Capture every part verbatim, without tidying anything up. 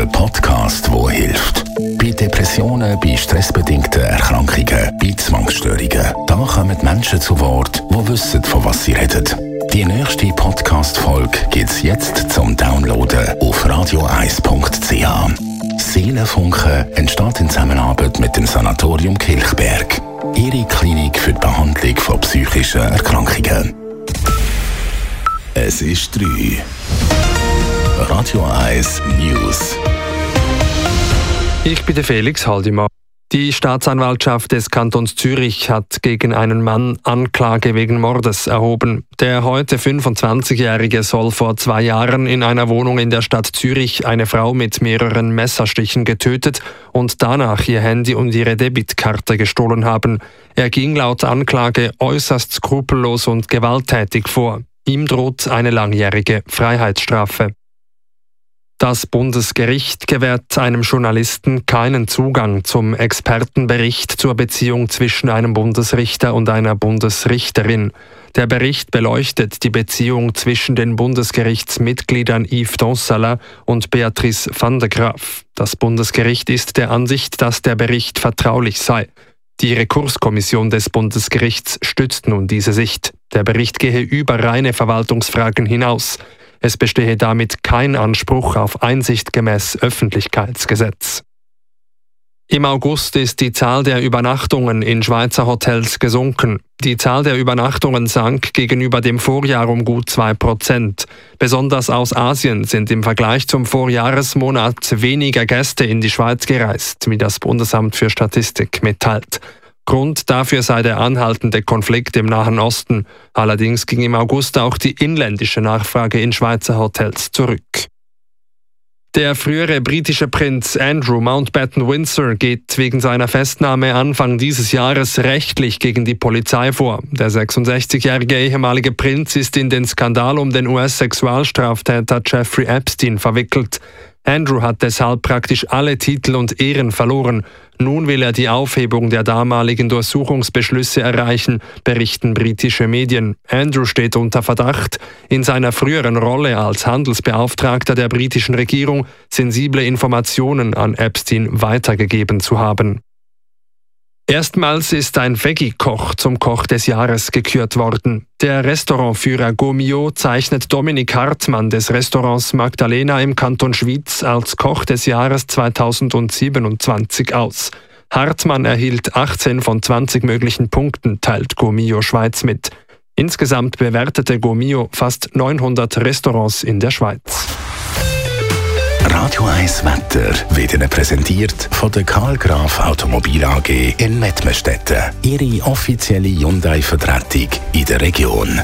der Podcast, der hilft. Bei Depressionen, bei stressbedingten Erkrankungen, bei Zwangsstörungen. Da kommen Menschen zu Wort, die wissen, von was sie reden. Die nächste Podcast-Folge gibt es jetzt zum Downloaden auf radio eis punkt c h. Seelenfunken entsteht in Zusammenarbeit mit dem Sanatorium Kilchberg. Ihre Klinik für die Behandlung von psychischen Erkrankungen. Es ist drei. Radio eins News. Ich bin der Felix Haldimann. Die Staatsanwaltschaft des Kantons Zürich hat gegen einen Mann Anklage wegen Mordes erhoben. Der heute fünfundzwanzigjährige soll vor zwei Jahren in einer Wohnung in der Stadt Zürich eine Frau mit mehreren Messerstichen getötet und danach ihr Handy und ihre Debitkarte gestohlen haben. Er ging laut Anklage äußerst skrupellos und gewalttätig vor. Ihm droht eine langjährige Freiheitsstrafe. Das Bundesgericht gewährt einem Journalisten keinen Zugang zum Expertenbericht zur Beziehung zwischen einem Bundesrichter und einer Bundesrichterin. Der Bericht beleuchtet die Beziehung zwischen den Bundesgerichtsmitgliedern Yves Donsala und Beatrice van der Graaf. Das Bundesgericht ist der Ansicht, dass der Bericht vertraulich sei. Die Rekurskommission des Bundesgerichts stützt nun diese Sicht. Der Bericht gehe über reine Verwaltungsfragen hinaus. Es bestehe damit kein Anspruch auf Einsicht gemäß Öffentlichkeitsgesetz. Im August ist die Zahl der Übernachtungen in Schweizer Hotels gesunken. Die Zahl der Übernachtungen sank gegenüber dem Vorjahr um gut zwei Prozent. Besonders aus Asien sind im Vergleich zum Vorjahresmonat weniger Gäste in die Schweiz gereist, wie das Bundesamt für Statistik mitteilt. Grund dafür sei der anhaltende Konflikt im Nahen Osten. Allerdings ging im August auch die inländische Nachfrage in Schweizer Hotels zurück. Der frühere britische Prinz Andrew Mountbatten-Windsor geht wegen seiner Festnahme Anfang dieses Jahres rechtlich gegen die Polizei vor. Der sechsundsechzigjährige ehemalige Prinz ist in den Skandal um den U S-Sexualstraftäter Jeffrey Epstein verwickelt. Andrew hat deshalb praktisch alle Titel und Ehren verloren. Nun will er die Aufhebung der damaligen Durchsuchungsbeschlüsse erreichen, berichten britische Medien. Andrew steht unter Verdacht, in seiner früheren Rolle als Handelsbeauftragter der britischen Regierung sensible Informationen an Epstein weitergegeben zu haben. Erstmals ist ein Veggie-Koch zum Koch des Jahres gekürt worden. Der Restaurantführer Gomio zeichnet Dominik Hartmann des Restaurants Magdalena im Kanton Schwyz als Koch des Jahres zweitausendsiebenundzwanzig aus. Hartmann erhielt achtzehn von zwanzig möglichen Punkten, teilt Gomio Schweiz mit. Insgesamt bewertete Gomio fast neunhundert Restaurants in der Schweiz. Radio eins Wetter wird Ihnen präsentiert von der Karl Graf Automobil A G in Mettmerstetten. Ihre offizielle Hyundai-Vertretung in der Region.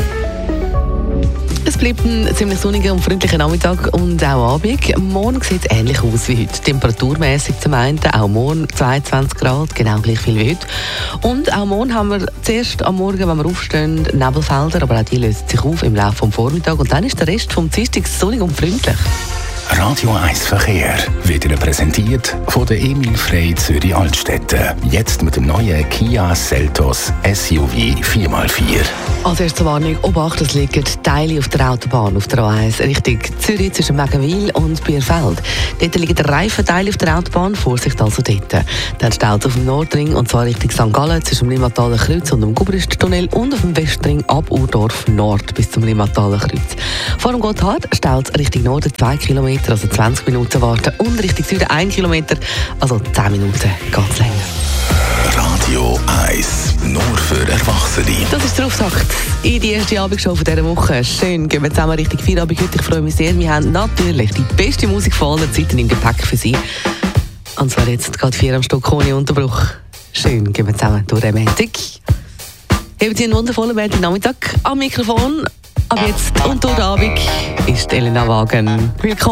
Es bleibt ein ziemlich sonniger und freundlicher Nachmittag und auch Abend. Morgen sieht es ähnlich aus wie heute. Temperaturmäßig zum einen, auch morgen zweiundzwanzig Grad, genau gleich viel wie heute. Und auch morgen haben wir zuerst am Morgen, wenn wir aufstehen, Nebelfelder, aber auch die lösen sich auf im Laufe des Vormittags. Und dann ist der Rest vom Dienstag sonnig und freundlich. Radio eins Verkehr wird Ihnen präsentiert von der Emil Frey Zürich Altstädte. Jetzt mit dem neuen Kia Seltos S U V vier mal vier. Als erste Warnung, Obacht, es liegen Teile auf der Autobahn auf der A eins Richtung Zürich zwischen Megenwil und Bierfeld. Dort liegen Reifenteile auf der Autobahn, Vorsicht also dort. Dann staut auf dem Nordring und zwar Richtung Sankt Gallen zwischen dem Limmataler Kreuz und dem Gubristtunnel und auf dem Westring ab Urdorf Nord bis zum Limmataler Kreuz. Vor dem Gotthard staut Richtung Norden zwei Kilometer, also zwanzig Minuten warten, und Richtung Süden ein Kilometer, also zehn Minuten ganz länger. Radio eins, nur für Erwachsene. Das ist der Auftakt in die erste Abendshow von dieser Woche. Schön, gehen wir zusammen Richtung Feierabend heute. Ich freue mich sehr. Wir haben natürlich die beste Musik von allen Zeiten im Gepäck für Sie. Und zwar jetzt gerade vier am Stück ohne Unterbruch. Schön, gehen wir zusammen durch den Montag. Haben Sie einen wundervollen Montagnachmittag am Mikrofon. Ab jetzt und durch den Abend ist Elena Wagen. Willkommen.